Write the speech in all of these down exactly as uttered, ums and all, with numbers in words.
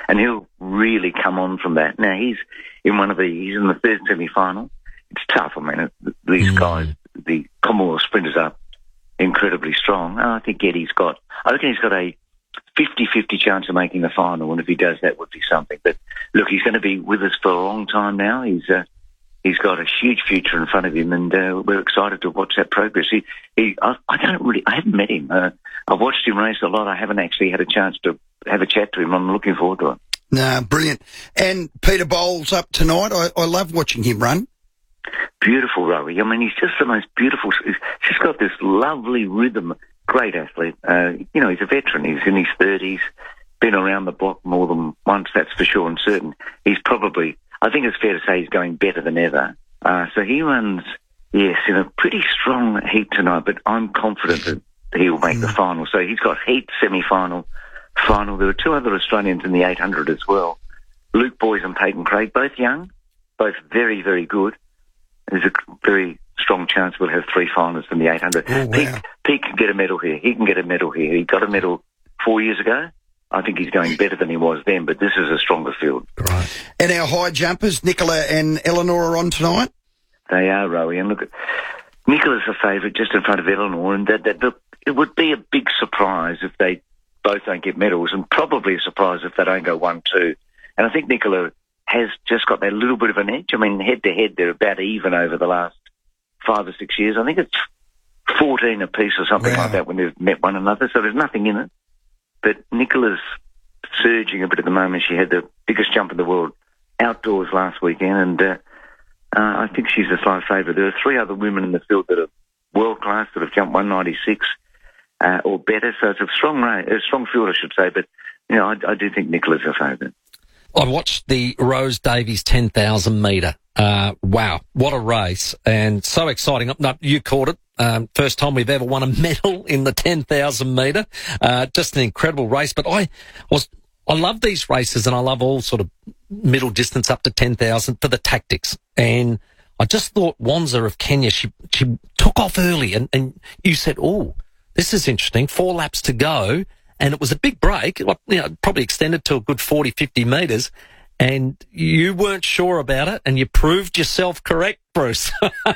and he'll really come on from that. Now, he's in one of the, he's in the third semi-final. It's tough. I mean, these mm. guys, the Commonwealth sprinters are incredibly strong. I think Eddie's got, I reckon he's got a fifty-fifty chance of making the final, and if he does, that would be something. But look, he's going to be with us for a long time now. He's uh, he's got a huge future in front of him, and uh, we're excited to watch that progress. He, he, I, I don't really, I haven't met him. Uh, I've watched him race a lot. I haven't actually had a chance to have a chat to him. I'm looking forward to it. Nah, brilliant. And Peter Bowles up tonight. I, I love watching him run. Beautiful, Rowie. I mean, he's just the most beautiful. He's just got this lovely rhythm. Great athlete. Uh, you know, he's a veteran. He's in his thirties, been around the block more than once, that's for sure and certain. He's probably, I think it's fair to say he's going better than ever. Uh, so he runs, yes, in a pretty strong heat tonight, but I'm confident that he will make the final. So he's got heat, semi-final, final. There are two other Australians in the eight hundred as well. Luke Boys and Peyton Craig, both young, both very, very good. There's a very strong chance we'll have three finalists in the eight hundred. Oh, wow. Pete, Pete can get a medal here. He can get a medal here. He got a medal four years ago. I think he's going better than he was then, but this is a stronger field. Right. And our high jumpers, Nicola and Eleanor, are on tonight? They are, Rowie. And look, Nicola's a favourite just in front of Eleanor, and that, that look, it would be a big surprise if they both don't get medals, and probably a surprise if they don't go one, two. And I think Nicola has just got that little bit of an edge. I mean, head-to-head, they're about even over the last five or six years. I think it's fourteen apiece or something wow. like that when they've met one another, so there's nothing in it. But Nicola's surging a bit at the moment. She had the biggest jump in the world outdoors last weekend, and uh, uh, I think she's a slight favourite. There are three other women in the field that are world-class, that have jumped one ninety-six uh, or better, so it's a strong race, a strong field, I should say, but you know, I, I do think Nicola's a favourite. I watched the Rose Davies ten thousand metre. Uh, wow, what a race, and so exciting. No, you caught it. Um, first time we've ever won a medal in the ten thousand metre. Uh, just an incredible race. But I was, I love these races, and I love all sort of middle distance up to ten thousand for the tactics. And I just thought Wanza of Kenya, she, she took off early, and, and you said, oh, this is interesting. Four laps to go. And it was a big break, you know, probably extended to a good forty, fifty metres, and you weren't sure about it, and you proved yourself correct, Bruce.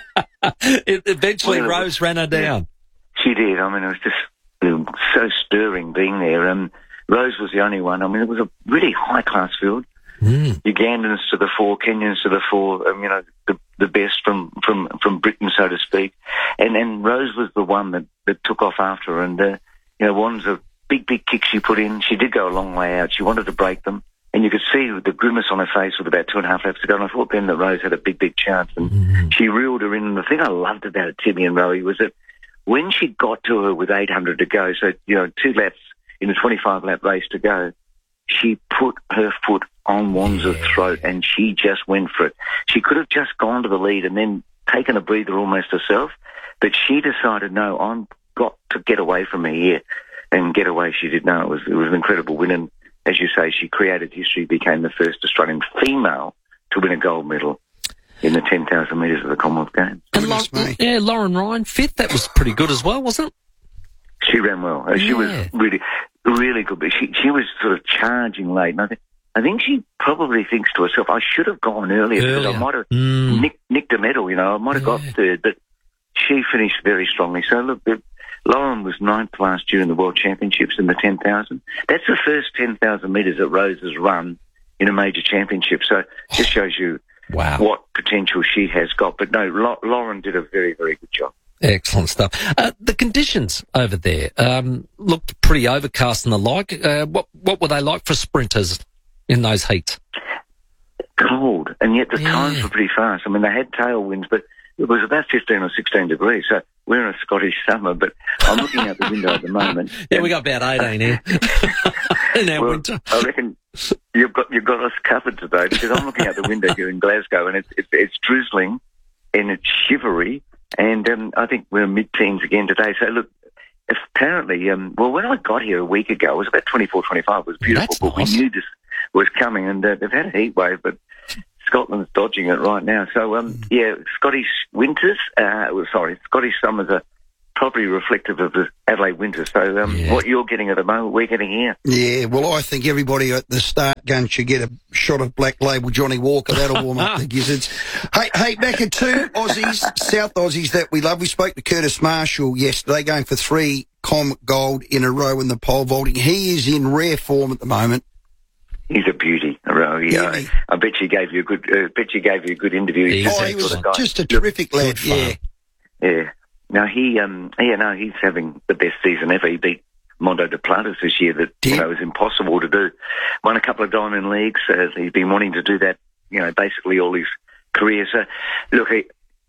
it eventually, well, Rose ran her down. Yeah, she did. I mean, it was just um, so stirring being there. And Rose was the only one. I mean, it was a really high-class field. Mm. Ugandans to the fore, Kenyans to the fore, um, you know, the, the best from, from, from Britain, so to speak. And, and Rose was the one that, that took off after her. And, uh, you know, one's a big, big kick she put in. She did go a long way out. She wanted to break them. And you could see the grimace on her face with about two and a half laps to go. And I thought then that Rose had a big, big chance. And mm. she reeled her in. And the thing I loved about it, Timmy and Rowie, was that when she got to her with eight hundred to go, so, you know, two laps in a twenty-five lap race to go, she put her foot on Wanza's yeah. throat and she just went for it. She could have just gone to the lead and then taken a breather almost herself. But she decided, no, I've got to get away from her here. And get away she did. No, it was, it was an incredible win. And as you say, she created history, became the first Australian female to win a gold medal in the ten thousand metres of the Commonwealth Games. And Lauren, yeah, Lauren Ryan, fifth. That was pretty good as well, wasn't it? She ran well. She yeah. was really, really good. But she, she was sort of charging late. And I think, I think she probably thinks to herself, I should have gone earlier, earlier. because I might have mm. nicked, nicked a medal, you know. I might have yeah. got third. But she finished very strongly. So, look, the, Lauren was ninth last year in the World Championships in the ten thousand. That's the first ten thousand metres that Rose has run in a major championship. So it just shows you wow. what potential she has got. But no, La- Lauren did a very, very good job. Excellent stuff. Uh, the conditions over there um, looked pretty overcast and the like. Uh, what, what were they like for sprinters in those heats? Cold, and yet the yeah. times were pretty fast. I mean, they had tailwinds, but it was about fifteen or sixteen degrees, so we're in a Scottish summer, but I'm looking out the window at the moment. Yeah, we got about eighteen here in our well, winter. I reckon you've got you've got us covered today, because I'm looking out the window here in Glasgow, and it's it's, it's drizzling and it's shivery, and um, I think we're mid-teens again today. So look, apparently, um, well, when I got here a week ago, it was about twenty-four, twenty-five. It was beautiful, That's but nice. we knew this was coming, and uh, they've had a heat wave, but Scotland's dodging it right now. So, um, yeah, Scottish winters, uh, well, sorry, Scottish summers are probably reflective of the Adelaide winter. So um, Yeah. what you're getting at the moment, we're getting here. Yeah, well, I think everybody at the start gun should get a shot of Black Label Johnny Walker. That'll warm up the gizzards. Hey, hey, back at two Aussies, South Aussies that we love. We spoke to Curtis Marshall yesterday, going for three Com Gold in a row in the pole vaulting. He is in rare form at the moment. He's a beauty. He, Yeah, uh, he- I bet you gave you a good. Uh, bet you gave you a good interview. He's Oh, he was excellent. guy. just a terrific lad, Good yeah. fun. Yeah. No, he. Um. Yeah. No, he's having the best season ever. He beat Mondo de Platas this year. That Did? you know was impossible to do. Won a couple of diamond leagues. Uh, he's been wanting to do that. You know, basically all his career. So, look, he,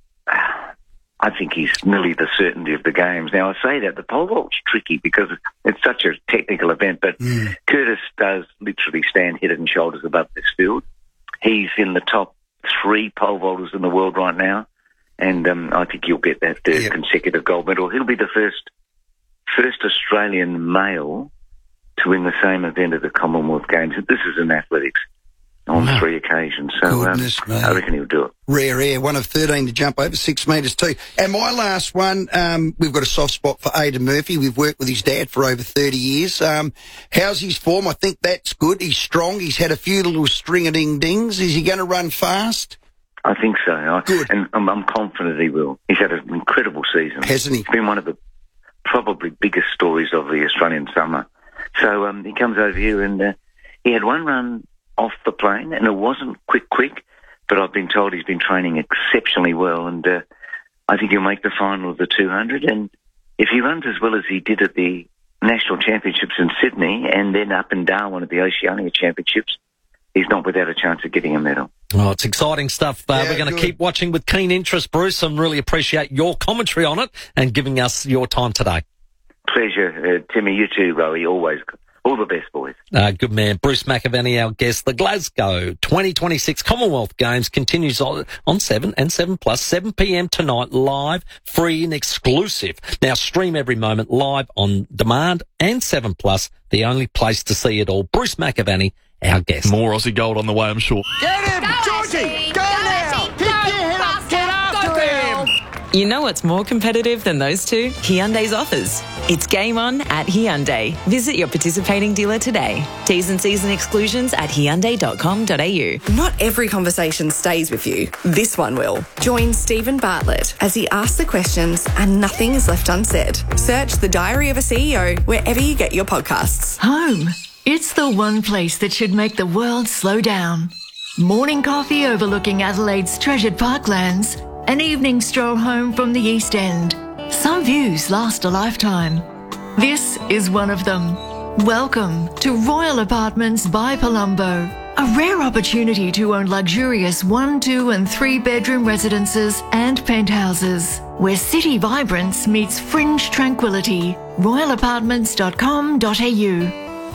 I think he's nearly the certainty of the games. Now, I say that the pole vault's tricky because it's such a technical event, but Mm. Curtis does literally stand head and shoulders above this field. He's in the top three pole vaulters in the world right now, and um, I think he'll get that third Yep. consecutive gold medal. He'll be the first first Australian male to win the same event at the Commonwealth Games. This is in athletics on Wow. three occasions. So um, Goodness me. I reckon he'll do it. Rare air, one of thirteen to jump over six metres too. And my last one, um, we've got a soft spot for Aidan Murphy. We've worked with his dad for over thirty years. Um, how's his form? I think that's good. He's strong. He's had a few little string-a-ding-dings. Is he going to run fast? I think so. I, Good. And I'm, I'm confident he will. He's had an incredible season. Hasn't he? It's been one of the probably biggest stories of the Australian summer. So um, he comes over here and uh, he had one run off the plane, and it wasn't quick, quick, but I've been told he's been training exceptionally well, and uh, I think he'll make the final of the two hundred. And if he runs as well as he did at the National Championships in Sydney and then up in Darwin at the Oceania Championships, he's not without a chance of getting a medal. Oh, it's exciting stuff. Uh, Yeah, we're going to good. keep watching with keen interest, Bruce, and really appreciate your commentary on it and giving us your time today. Pleasure, uh, Timmy. You too, Rowie. Always. All the best, boys. Uh, good man. Bruce McAvaney, our guest. The Glasgow twenty twenty-six Commonwealth Games continues on, on seven and seven plus, seven p.m. tonight, live, free and exclusive. Now stream every moment live on demand and seven plus, the only place to see it all. Bruce McAvaney, our guest. More Aussie gold on the way, I'm sure. Get him! Georgie! Go, now! Pick your head up! Get after him! You know what's more competitive than those two? Hyundai's offers. It's game on at Hyundai. Visit your participating dealer today. T's and C's and exclusions at hyundai dot com dot a u. Not every conversation stays with you. This one will. Join Stephen Bartlett as he asks the questions and nothing is left unsaid. Search The Diary of a C E O wherever you get your podcasts. Home. It's the one place that should make the world slow down. Morning coffee overlooking Adelaide's treasured parklands. An evening stroll home from the East End. Some views last a lifetime. This is one of them. Welcome to Royal Apartments by Palumbo. A rare opportunity to own luxurious one, two and three bedroom residences and penthouses. Where city vibrance meets fringe tranquility. royal apartments dot com dot a u.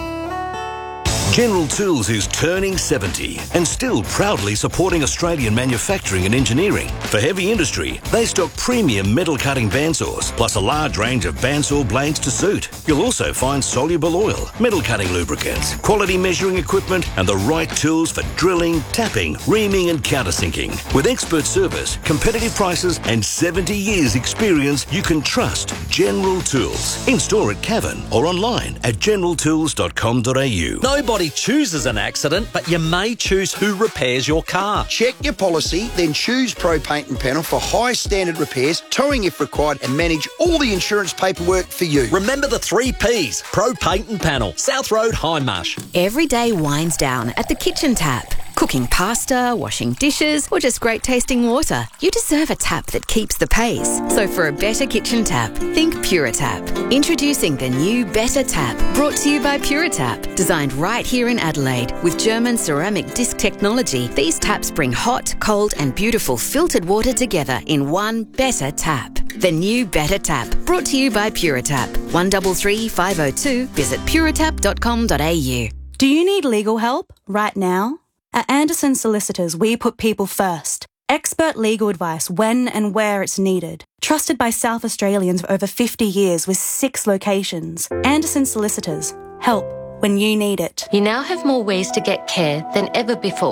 General Tools is turning seventy and still proudly supporting Australian manufacturing and engineering. For heavy industry, they stock premium metal cutting bandsaws, plus a large range of bandsaw blades to suit. You'll also find soluble oil, metal cutting lubricants, quality measuring equipment, and the right tools for drilling, tapping, reaming, and countersinking. With expert service, competitive prices, and seventy years experience, you can trust General Tools. In store at Cavan or online at general tools dot com dot a u. Nobody chooses an accident, but you may choose who repairs your car. Check your policy, then choose Pro Paint and Panel for high standard repairs, towing if required, and manage all the insurance paperwork for you. Remember the three Ps. Pro Paint and Panel. South Road, Hindmarsh. Every day winds down at the kitchen tap. Cooking pasta, washing dishes, or just great tasting water. You deserve a tap that keeps the pace. So for a better kitchen tap, think PuraTap. Introducing the new Better Tap, brought to you by PuraTap. Designed right here in Adelaide with German ceramic disc technology, these taps bring hot, cold and beautiful filtered water together in one Better Tap. The new Better Tap, brought to you by PuraTap. one three three five zero two. Visit puratap dot com dot a u. Do you need legal help right now? At Anderson Solicitors, we put people first. Expert legal advice when and where it's needed. Trusted by South Australians for over fifty years with six locations. Anderson Solicitors. Help when you need it. You now have more ways to get care than ever before.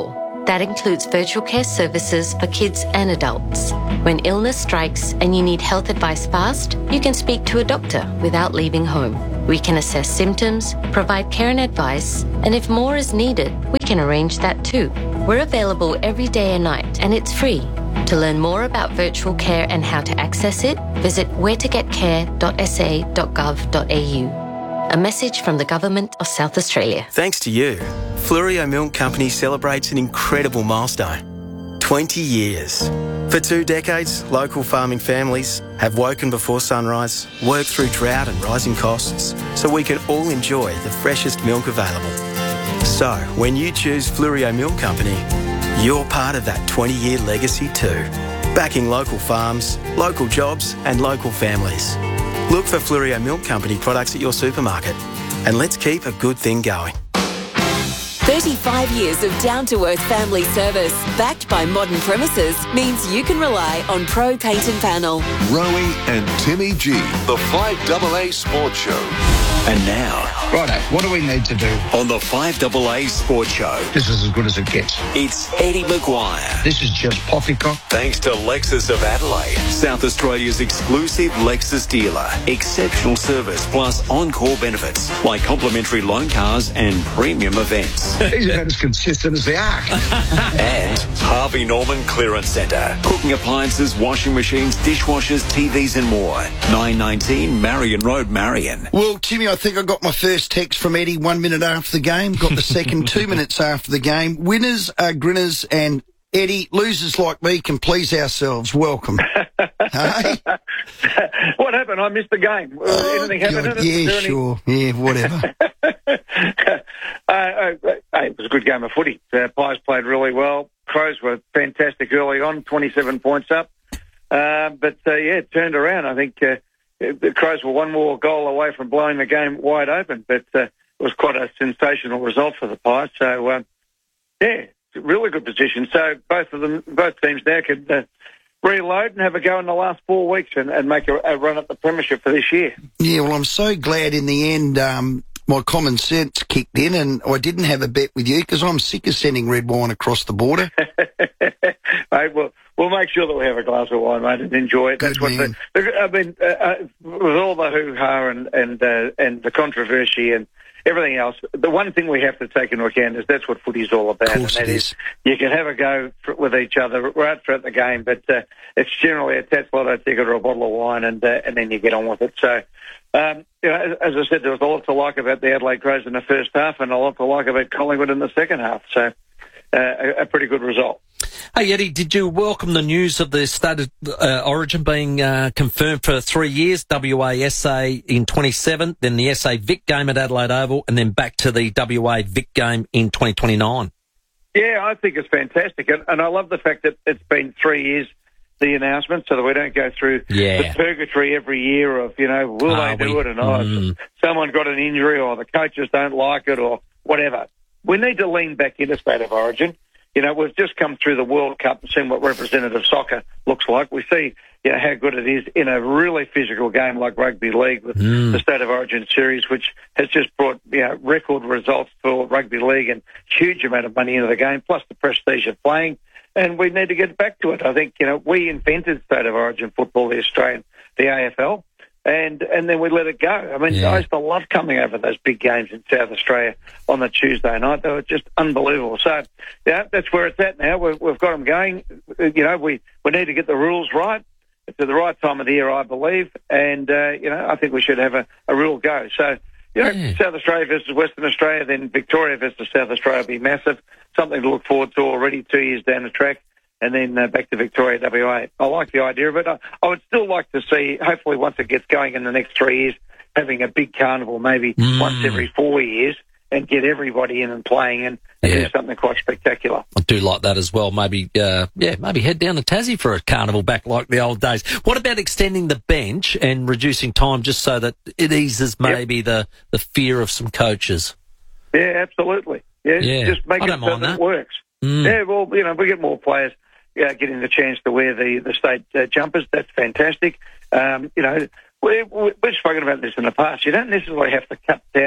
That includes virtual care services for kids and adults. When illness strikes and you need health advice fast, you can speak to a doctor without leaving home. We can assess symptoms, provide care and advice, and if more is needed, we can arrange that too. We're available every day and night, and it's free. To learn more about virtual care and how to access it, visit where to get care dot s a dot gov dot a u. A message from the Government of South Australia. Thanks to you, Fluorio Milk Company celebrates an incredible milestone. twenty years. For two decades, local farming families have woken before sunrise, worked through drought and rising costs, so we can all enjoy the freshest milk available. So, when you choose Fluorio Milk Company, you're part of that twenty-year legacy too. Backing local farms, local jobs and local families. Look for Fluorio Milk Company products at your supermarket, and let's keep a good thing going. thirty-five years of down-to-earth family service backed by modern premises means you can rely on Pro Paint and Panel. Rowie and Timmy G, the five A A Sports Show. And now, righto, what do we need to do on the five A A Sports Show? This is as good as it gets. It's Eddie Maguire. This is just poppycock. Thanks to Lexus of Adelaide, South Australia's exclusive Lexus dealer. Exceptional service plus encore benefits like complimentary loan cars and premium events. These are as consistent as the arc. And Harvey Norman Clearance Centre. Cooking appliances, washing machines, dishwashers, T Vs and more. nine nineteen Marion Road, Marion. Well, Timmy, I think I got my first text from Eddie one minute after the game. Got the second two minutes after the game. Winners are grinners, and Eddie, losers like me can please ourselves. Welcome. Hey? What happened? I missed the game. Oh, Anything happened? God, yeah, any... sure. Yeah, whatever. uh, uh, it was a good game of footy. Uh, Pies played really well. Crows were fantastic early on, twenty-seven points up. Uh, but, uh, yeah, it turned around. I think uh, the Crows were one more goal away from blowing the game wide open, but uh, it was quite a sensational result for the Pies. So, uh, yeah, really good position. So both of them, both teams now could uh, reload and have a go in the last four weeks and, and make a, a run at the premiership for this year. Yeah, well, I'm so glad in the end um, my common sense kicked in and I didn't have a bet with you because I'm sick of sending red wine across the border. Mate, we'll, we'll make sure that we have a glass of wine, mate, and enjoy it. Good That's what man. the, I mean, uh, uh, with all the hoo-ha and and, uh, and the controversy and everything else, the one thing we have to take into account is that's what footy's all about. Of course and that it is. is. You can have a go for, with each other right throughout the game, but uh, it's generally a Tats Lotto ticket or a bottle of wine, and uh, and then you get on with it. So, um, you know, as I said, there was a lot to like about the Adelaide Crows in the first half and a lot to like about Collingwood in the second half. So, uh, a, a pretty good result. Hey, Eddie, did you welcome the news of the state of uh, origin being uh, confirmed for three years, W A S A in twenty-seven, then the S A Vic game at Adelaide Oval, and then back to the W A Vic game in twenty twenty-nine? Yeah, I think it's fantastic. And, and I love the fact that it's been three years, the announcement, so that we don't go through yeah. the purgatory every year of, you know, will Are they do we? it or not? Mm. Someone got an injury or the coaches don't like it or whatever. We need to lean back into state of origin. You know, we've just come through the World Cup and seen what representative soccer looks like. We see, you know, how good it is in a really physical game like rugby league with Mm. the State of Origin series, which has just brought, you know, record results for rugby league and huge amount of money into the game, plus the prestige of playing. And we need to get back to it. I think, you know, we invented State of Origin football, the Australian, the A F L. And and then we let it go. I mean, Yeah. I used to love coming over those big games in South Australia on the Tuesday night. They were just unbelievable. So, yeah, that's where it's at now. We've, we've got them going. You know, we, we need to get the rules right. It's at the right time of the year, I believe. And, uh, you know, I think we should have a, a real go. So, you know, Yeah. South Australia versus Western Australia, then Victoria versus South Australia will be massive. Something to look forward to already two years down the track. And then uh, back to Victoria, W A. I like the idea of it. I, I would still like to see, hopefully once it gets going in the next three years, having a big carnival maybe Mm. once every four years and get everybody in and playing and, and Yeah. do something quite spectacular. I do like that as well. Maybe, uh, yeah, maybe head down to Tassie for a carnival back like the old days. What about extending the bench and reducing time just so that it eases maybe the, the fear of some coaches? Yeah, absolutely. Yeah, Yeah. just make I it don't so mind that that. it works. Mm. Yeah, well, you know, we get more players uh, getting the chance to wear the, the state uh, jumpers. That's fantastic. Um, you know, we, we, we've spoken about this in the past. You don't necessarily have to cut down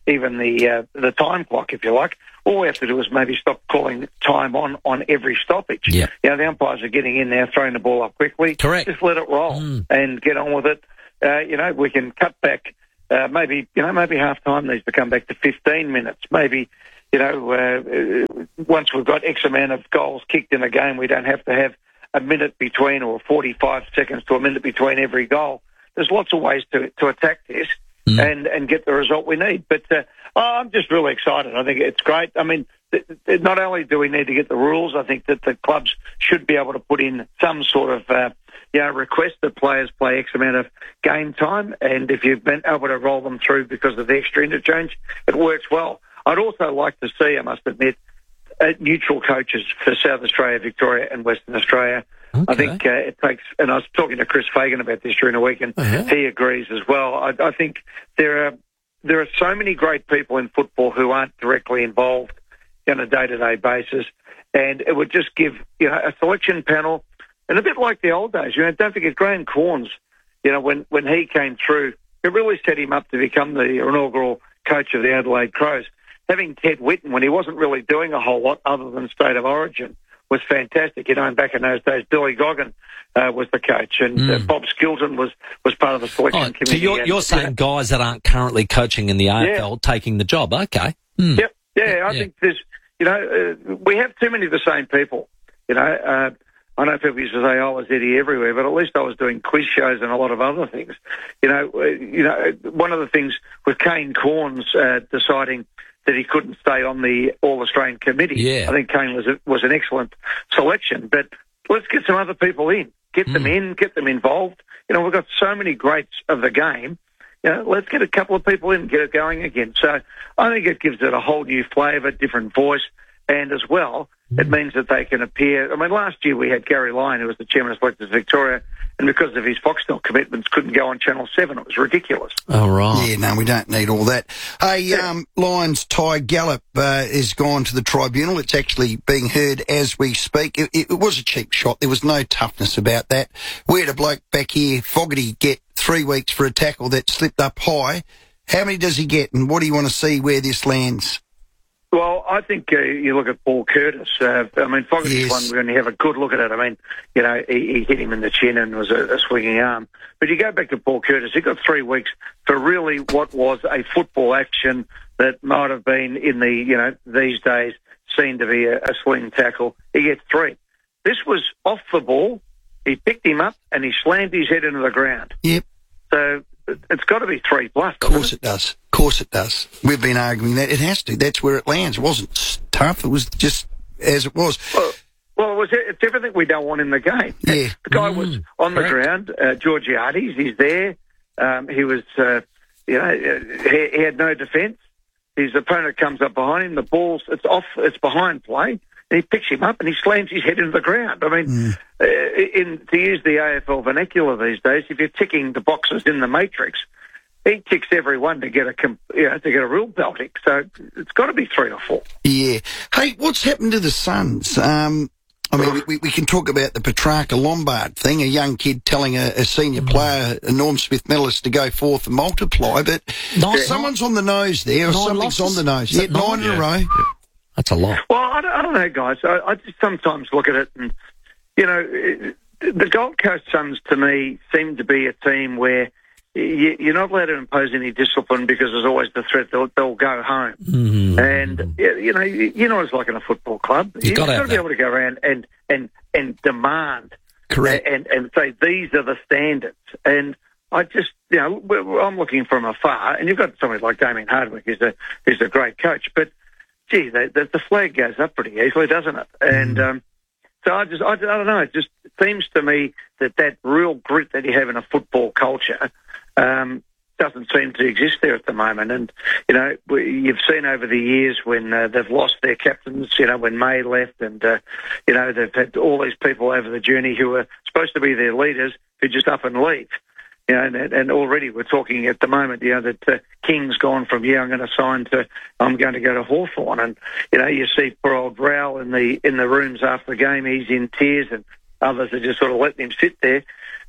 even the uh, the time clock, if you like. All we have to do is maybe stop calling time on, on every stoppage. Yeah. You know, the umpires are getting in there, throwing the ball up quickly. Correct. Just let it roll Mm. and get on with it. Uh, you know, we can cut back. Uh, maybe you know, maybe half time needs to come back to fifteen minutes. Maybe you know, uh, once we've got X amount of goals kicked in a game, we don't have to have a minute between or forty-five seconds to a minute between every goal. There's lots of ways to to attack this mm. and and get the result we need. But uh, oh, I'm just really excited. I think it's great. I mean, th- th- not only do we need to get the rules, I think that the clubs should be able to put in some sort of uh, you know, request that players play X amount of game time, and if you've been able to roll them through because of the extra interchange, it works well. I'd also like to see, I must admit, uh, neutral coaches for South Australia, Victoria and Western Australia. Okay. I think uh, it takes, and I was talking to Chris Fagan about this during the week, and uh-huh. he agrees as well. I, I think there are there are so many great people in football who aren't directly involved on a day-to-day basis, and it would just give, you know, a selection panel, and a bit like the old days. You know, don't forget Graham Corns. You know, when when he came through, it really set him up to become the inaugural coach of the Adelaide Crows. Having Ted Whitten, when he wasn't really doing a whole lot other than State of Origin, was fantastic. You know, and back in those days, Billy Goggin uh, was the coach, and mm. uh, Bob Skilton was, was part of the selection oh, committee. So you're, and, you're saying yeah. guys that aren't currently coaching in the A F L yeah. taking the job? Okay. Mm. Yep. Yeah, I yeah. think there's, you know, uh, we have too many of the same people. You know, uh, I know people used to say, oh, I was Eddie everywhere, but at least I was doing quiz shows and a lot of other things. You know, uh, you know, one of the things with Kane Corns uh, deciding that he couldn't stay on the All-Australian committee. Yeah. I think Kane was a, was an excellent selection, but let's get some other people in. Get mm. them in, get them involved. You know, we've got so many greats of the game. You know, let's get a couple of people in and get it going again. So I think it gives it a whole new flavour, different voice, and as well, mm. it means that they can appear. I mean, last year we had Gary Lyon, who was the chairman of Selectors Victoria, and because of his Foxtel commitments, couldn't go on Channel seven. It was ridiculous. Oh, right. Yeah, no, we don't need all that. Hey, um, Lions Ty Gallup uh, has gone to the tribunal. It's actually being heard as we speak. It, it, it was a cheap shot. There was no toughness about that. We had a bloke back here, Fogarty, get three weeks for a tackle that slipped up high. How many does he get, and what do you want to see where this lands? Well, I think uh, you look at Paul Curtis. Uh, I mean, Fogarty's yes. one when you have a good look at it. I mean, you know, he, he hit him in the chin and was a, a swinging arm. But you go back to Paul Curtis, he got three weeks for really what was a football action that might have been in the, you know, these days seen to be a, a swing tackle. He gets three. This was off the ball. He picked him up and he slammed his head into the ground. Yep. So it's got to be three plus. Of course it does. Of course it does. We've been arguing that. It has to. That's where it lands. It wasn't tough. It was just as it was. Well, well it was, it's everything we don't want in the game. Yeah. The guy mm, was on the correct. ground. Uh, Georgiades, he's there. Um, he was, uh, you know, he, he had no defence. His opponent comes up behind him. The ball's, it's off, it's behind play. And he picks him up and he slams his head into the ground. I mean, mm. uh, in, to use the A F L vernacular these days, if you're ticking the boxes in the matrix, he ticks every one to get a, you know, to get a real belting. So it's got to be three or four. Yeah. Hey, what's happened to the Suns? Um, I mean, we, we can talk about the Petrarca Lombard thing, a young kid telling a, a senior player, a Norm Smith medalist, to go forth and multiply, but nine, someone's on the nose there, or something's losses? on the nose. Yeah, nine, nine in a row. Yeah. That's a lot. Well, I don't, I don't know, guys. I, I just sometimes look at it and, you know, it, the Gold Coast Suns, to me, seem to be a team where you, you're not allowed to impose any discipline because there's always the threat they'll, they'll go home. Mm-hmm. And, you know, you know, it's like in a football club. You've, You've got, got to to be able to go around and, and, and demand. Correct. And, and say, these are the standards. And I just, you know, I'm looking from afar, and you've got somebody like Damien Hardwick, who's a, who's a great coach, but gee, they, the, the flag goes up pretty easily, doesn't it? And um, so I just, I, I don't know, it just seems to me that that real grit that you have in a football culture um, doesn't seem to exist there at the moment. And, you know, we, you've seen over the years when uh, they've lost their captains, you know, when May left and, uh, you know, they've had all these people over the journey who are supposed to be their leaders who just up and leave. You know, and, and already we're talking at the moment, you know, that uh, King's gone from, yeah, I'm going to sign to, I'm going to go to Hawthorn. And, you know, you see poor old Rowell in the in the rooms after the game, he's in tears, and others are just sort of letting him sit there.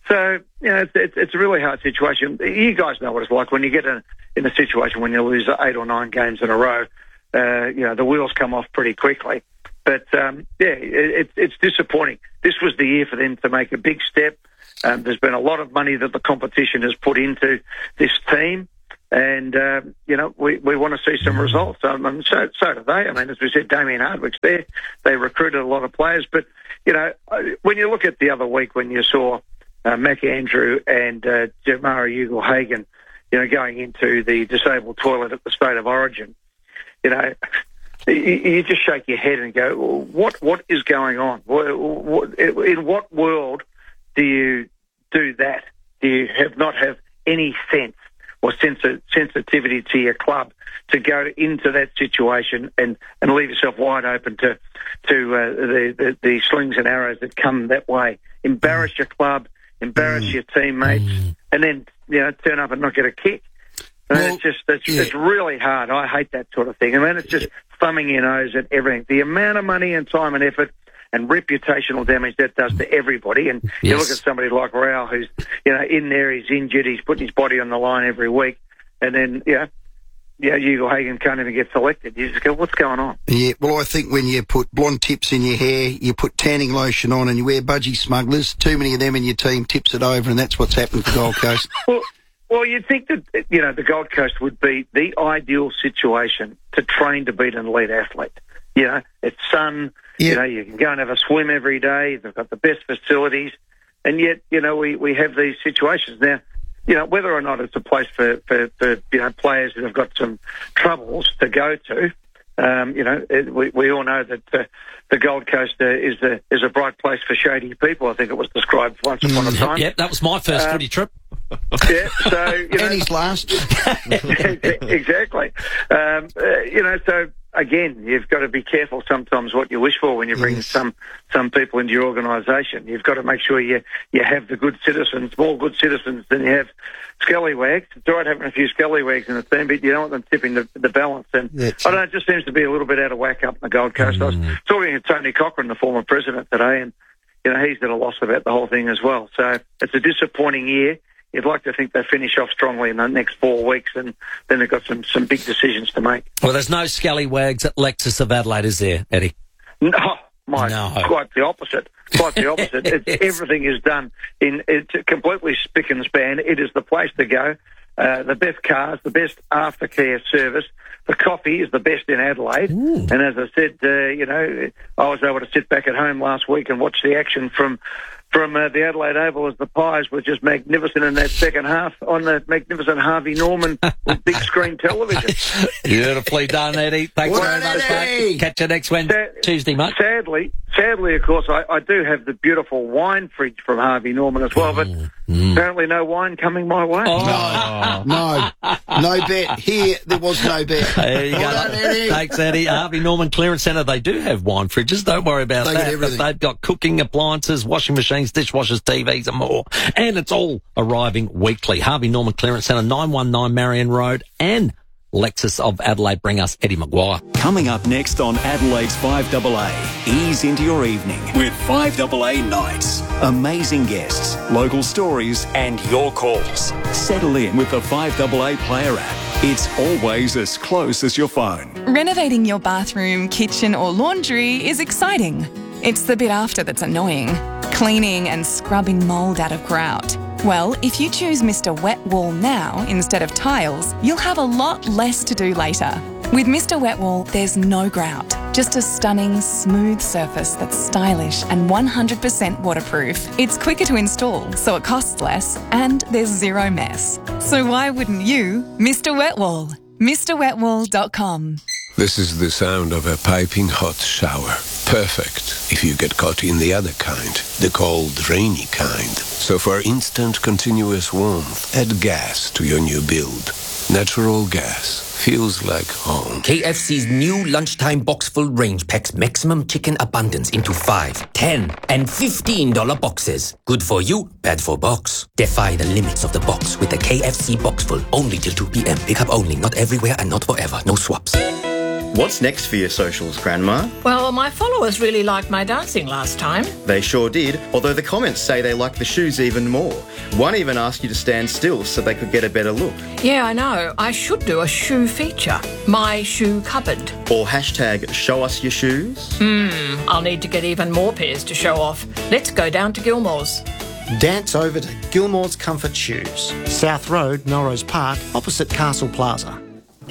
So, you know, it's, it's, it's a really hard situation. You guys know what it's like when you get in, in a situation when you lose eight or nine games in a row. Uh, you know, the wheels come off pretty quickly. But, um, yeah, it, it's disappointing. This was the year for them to make a big step. Um, there's been a lot of money that the competition has put into this team. And, uh, you know, we, we want to see some results. Um, and so, so do they. I mean, as we said, Damien Hardwick's there. They recruited a lot of players. But, you know, when you look at the other week when you saw uh, Mac Andrew and uh, Jamara Ugle-Hagan, you know, going into the disabled toilet at the State of Origin, you know, you, you just shake your head and go, well, what what is going on? What, what, in what world do you do that? Do you have not have any sense or sensi- sensitivity to your club to go into that situation and, and leave yourself wide open to to uh, the, the, the slings and arrows that come that way? Embarrass your club, embarrass mm. your teammates, mm. and then, you know, turn up and not get a kick. Well, it's just, it's, yeah. it's really hard. I hate that sort of thing. I mean, it's just thumbing your nose at everything. The amount of money and time and effort and reputational damage that does to everybody. And yes. you look at somebody like Rao, who's, you know, in there, he's injured, he's putting his body on the line every week. And then, you know, yeah, Ugle-Hagan can't even get selected. You just go, what's going on? Yeah, well, I think when you put blonde tips in your hair, you put tanning lotion on and you wear budgie smugglers, too many of them in your team tips it over, and that's what's happened to Gold Coast. well, Well, you'd think that, you know, the Gold Coast would be the ideal situation to train to beat an elite athlete. You know, it's sun, yeah. you know, you can go and have a swim every day, they've got the best facilities, and yet, you know, we, we have these situations. Now, you know, whether or not it's a place for, for, for you know, players that have got some troubles to go to, um, you know, it, we, we all know that uh, the Gold Coast uh, is, a, is a bright place for shady people, I think it was described once upon a time. Yep, that was my first um, footy trip. Yeah, so, you know. And his last. Exactly. Um, uh, you know, so, again, you've got to be careful sometimes what you wish for when you bring yes. some some people into your organisation. You've got to make sure you you have the good citizens, more good citizens than you have scallywags. It's all right having a few scallywags in the team, but you don't want them tipping the, the balance. And That's I don't know, it just seems to be a little bit out of whack up in the Gold Coast. Mm. I was talking to Tony Cochrane, the former president, today, and, you know, he's at a loss about the whole thing as well. So it's a disappointing year. You'd like to think they finish off strongly in the next four weeks, and then they've got some, some big decisions to make. Well, there's no scallywags at Lexus of Adelaide, is there, Eddie? No, my, no. quite the opposite. Quite the opposite. It's, yes. Everything is done in it's completely spick and span. It is the place to go. Uh, the best cars, the best aftercare service. The coffee is the best in Adelaide. Ooh. And as I said, uh, you know, I was able to sit back at home last week and watch the action from from uh, the Adelaide Oval as the Pies were just magnificent in that second half on the magnificent Harvey Norman with big screen television. Beautifully done, Eddie. Thanks very much, mate. Catch you next Wednesday, Sa- Tuesday, mate. Sadly, sadly, of course, I, I do have the beautiful wine fridge from Harvey Norman as well, but mm. apparently no wine coming my way. Oh. No, no, no bet. Here, there was no bet. There you go. Done, Eddie. Thanks, Eddie. Harvey Norman Clearance Centre, they do have wine fridges. Don't worry about they that. But they've got cooking appliances, washing machines, dishwashers, T Vs and more. And it's all arriving weekly. Harvey Norman Clearance Centre, nine one nine Marion Road, and Lexus of Adelaide. Bring us Eddie Maguire. Coming up next on Adelaide's five A A, ease into your evening with five A A Nights. Amazing guests, local stories and your calls. Settle in with the five A A Player app. It's always as close as your phone. Renovating your bathroom, kitchen or laundry is exciting. It's the bit after that's annoying. Cleaning and scrubbing mould out of grout. Well, if you choose Mister Wet Wall now instead of tiles, you'll have a lot less to do later. With Mister Wet Wall, there's no grout, just a stunning, smooth surface that's stylish and one hundred percent waterproof. It's quicker to install, so it costs less, and there's zero mess. So why wouldn't you? Mister Wet Wall. Mr Wet Wall dot com. This is the sound of a piping hot shower. Perfect if you get caught in the other kind, the cold, rainy kind. So for instant, continuous warmth, add gas to your new build. Natural gas feels like home. K F C's new lunchtime box-full range packs maximum chicken abundance into five, ten, and fifteen dollar boxes. Good for you, bad for box. Defy the limits of the box with the K F C box full. Only till two p.m. Pick up only, not everywhere and not forever. No swaps. What's next for your socials, Grandma? Well, my followers really liked my dancing last time. They sure did, although the comments say they like the shoes even more. One even asked you to stand still so they could get a better look. Yeah, I know. I should do a shoe feature. My shoe cupboard. Or hashtag show us your shoes. Hmm, I'll need to get even more pairs to show off. Let's go down to Gilmore's. Dance over to Gilmore's Comfort Shoes. South Road, Melrose Park, opposite Castle Plaza.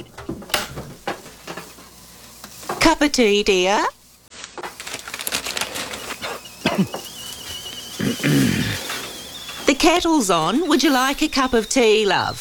Cup of tea, dear? The kettle's on. Would you like a cup of tea, love?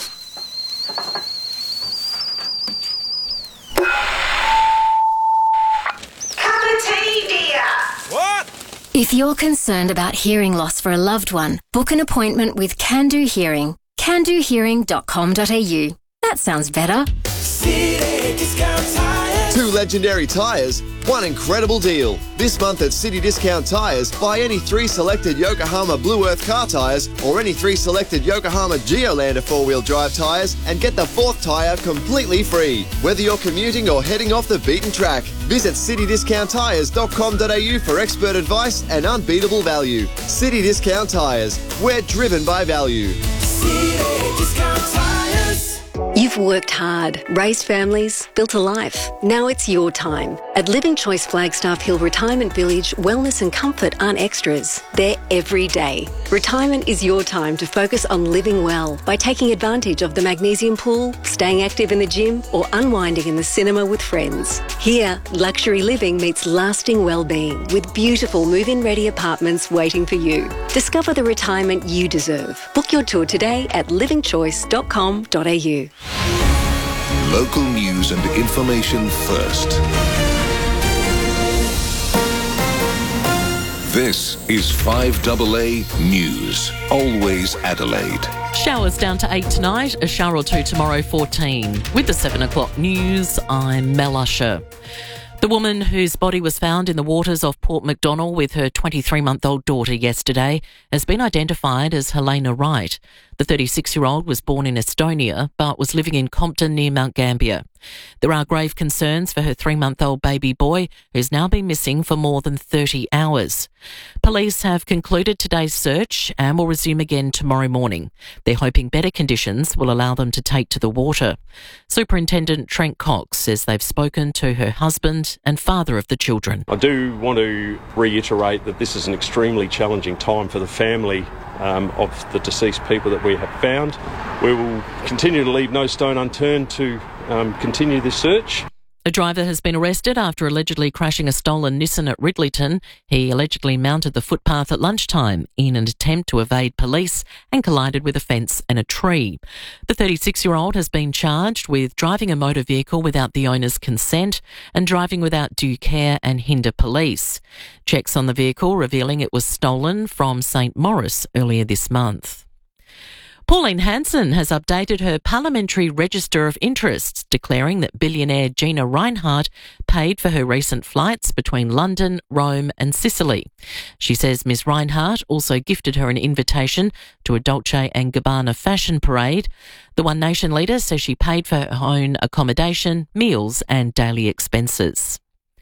Cup of tea, dear? What? If you're concerned about hearing loss for a loved one, book an appointment with Can Do Hearing. can do hearing dot com dot a u. That sounds better. City Discount Tires. Two legendary tyres, one incredible deal. This month at City Discount Tyres, buy any three selected Yokohama Blue Earth car tyres or any three selected Yokohama Geolander four-wheel drive tyres and get the fourth tyre completely free. Whether you're commuting or heading off the beaten track, visit city discount tyres dot com dot a u for expert advice and unbeatable value. City Discount Tyres, we're driven by value. City Discount Tires. You've worked hard, raised families, built a life. Now it's your time. At Living Choice Flagstaff Hill Retirement Village, wellness and comfort aren't extras. They're every day. Retirement is your time to focus on living well by taking advantage of the magnesium pool, staying active in the gym, or unwinding in the cinema with friends. Here, luxury living meets lasting well-being with beautiful move-in ready apartments waiting for you. Discover the retirement you deserve. Book your tour today at living choice dot com dot a u. Local news and information first. This is five A A News. Always Adelaide. Showers down to eight tonight, a shower or two tomorrow, fourteen. With the seven o'clock news, I'm Mel Usher. The woman whose body was found in the waters off Port MacDonnell with her twenty-three-month-old daughter yesterday has been identified as Helena Wright. The thirty-six-year-old was born in Estonia but was living in Compton near Mount Gambier. There are grave concerns for her three-month-old baby boy, who's now been missing for more than thirty hours. Police have concluded today's search and will resume again tomorrow morning. They're hoping better conditions will allow them to take to the water. Superintendent Trent Cox says they've spoken to her husband and father of the children. I do want to reiterate that this is an extremely challenging time for the family um, of the deceased people that we have found. We will continue to leave no stone unturned to um, continue this search. A driver has been arrested after allegedly crashing a stolen Nissan at Ridleyton. He allegedly mounted the footpath at lunchtime in an attempt to evade police and collided with a fence and a tree. The thirty-six-year-old has been charged with driving a motor vehicle without the owner's consent and driving without due care and hinder police. Checks on the vehicle revealing it was stolen from Saint Maurice earlier this month. Pauline Hanson has updated her parliamentary register of interests, declaring that billionaire Gina Rinehart paid for her recent flights between London, Rome and Sicily. She says Miz Rinehart also gifted her an invitation to a Dolce and Gabbana fashion parade. The One Nation leader says she paid for her own accommodation, meals and daily expenses.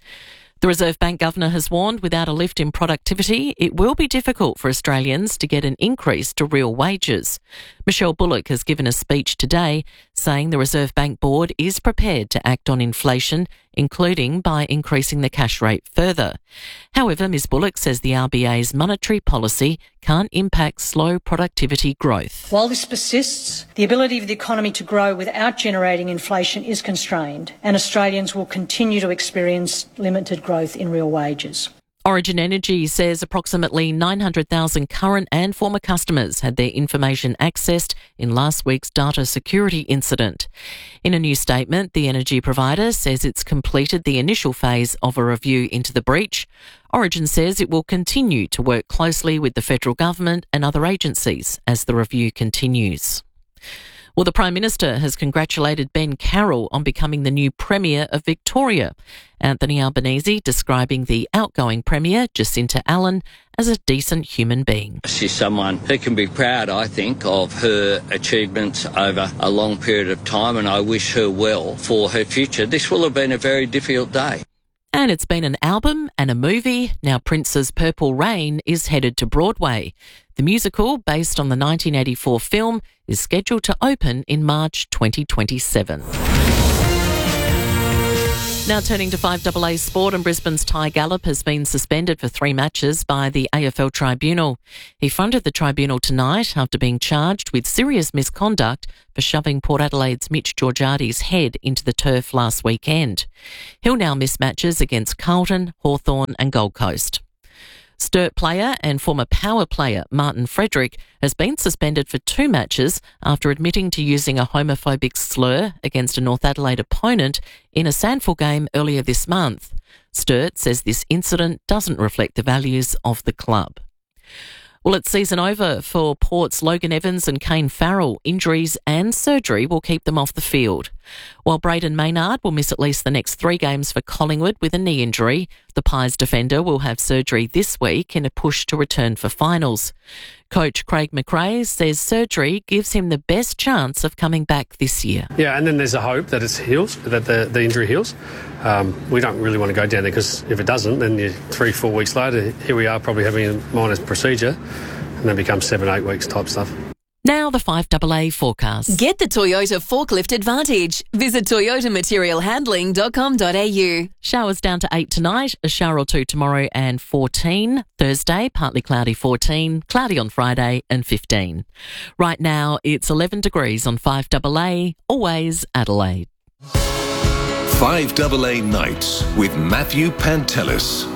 The Reserve Bank Governor has warned without a lift in productivity, it will be difficult for Australians to get an increase to real wages. Michelle Bullock has given a speech today saying the Reserve Bank Board is prepared to act on inflation, including by increasing the cash rate further. However, Miz Bullock says the R B A's monetary policy can't impact slow productivity growth. While this persists, the ability of the economy to grow without generating inflation is constrained, and Australians will continue to experience limited growth in real wages. Origin Energy says approximately nine hundred thousand current and former customers had their information accessed in last week's data security incident. In a new statement, the energy provider says it's completed the initial phase of a review into the breach. Origin says it will continue to work closely with the federal government and other agencies as the review continues. Well, the Prime Minister has congratulated Ben Carroll on becoming the new Premier of Victoria. Anthony Albanese describing the outgoing Premier, Jacinta Allen, as a decent human being. She's someone who can be proud, I think, of her achievements over a long period of time, and I wish her well for her future. This will have been a very difficult day. And it's been an album and a movie. Now Prince's Purple Rain is headed to Broadway. The musical, based on the nineteen eighty-four film, is scheduled to open in March twenty twenty-seven. Now turning to five A A sport, and Brisbane's Ty Gallop has been suspended for three matches by the A F L Tribunal. He fronted the tribunal tonight after being charged with serious misconduct for shoving Port Adelaide's Mitch Georgiades' head into the turf last weekend. He'll now miss matches against Carlton, Hawthorn and Gold Coast. Sturt player and former Power player Martin Frederick has been suspended for two matches after admitting to using a homophobic slur against a North Adelaide opponent in a Sandford game earlier this month. Sturt says this incident doesn't reflect the values of the club. Well, it's season over for Port's Logan Evans and Kane Farrell. Injuries and surgery will keep them off the field. While Braden Maynard will miss at least the next three games for Collingwood with a knee injury, the Pies defender will have surgery this week in a push to return for finals. Coach Craig McRae says surgery gives him the best chance of coming back this year. Yeah, and then there's a hope that it heals, that the, the injury heals. Um, we don't really want to go down there because if it doesn't, then you, three, four weeks later, here we are probably having a minor procedure and then becomes seven, eight weeks type stuff. Now the five A A forecast. Get the Toyota Forklift Advantage. Visit toyota material handling dot com dot a u. Showers down to eight tonight, a shower or two tomorrow and fourteen. Thursday, partly cloudy fourteen, cloudy on Friday and fifteen. Right now, it's eleven degrees on five A A, always Adelaide. five A A Nights with Matthew Pantelis.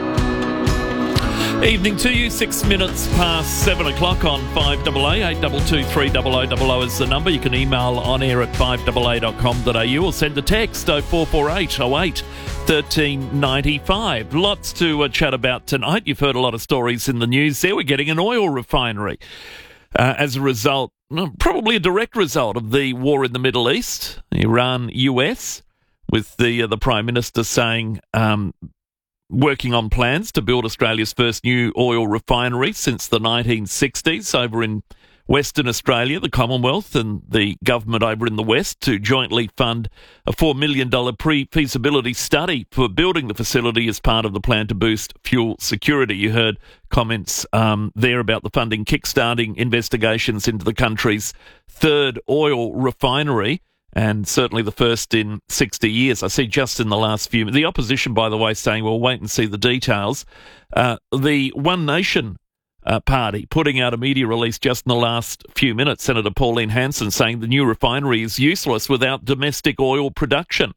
Evening to you, six minutes past seven o'clock on five A A, eight two two three zero zero zero zero is the number. You can email on air at five A A dot com dot a u or send a text oh four four eight oh eight one three nine five. Lots to uh, chat about tonight. You've heard a lot of stories in the news there. We're getting an oil refinery uh, as a result, probably a direct result of the war in the Middle East, Iran U S, with the, uh, the Prime Minister saying... Um, working on plans to build Australia's first new oil refinery since the nineteen sixties over in Western Australia, the Commonwealth and the government over in the West to jointly fund a four million dollars pre-feasibility study for building the facility as part of the plan to boost fuel security. You heard comments um, there about the funding kickstarting investigations into the country's third oil refinery. And certainly the first in sixty years. I see just in the last few... The opposition, by the way, saying, well, wait and see the details. Uh, the One Nation uh, party putting out a media release just in the last few minutes, Senator Pauline Hanson saying the new refinery is useless without domestic oil production.